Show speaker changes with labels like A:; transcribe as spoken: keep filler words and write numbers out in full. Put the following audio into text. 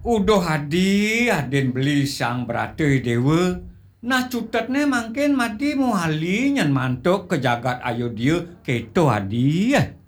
A: Udah hadi adin beli sang beratai dewa. Nah cutetnya makin mati muhali nyan mantuk ke jagat ayo dia keto hadi ya.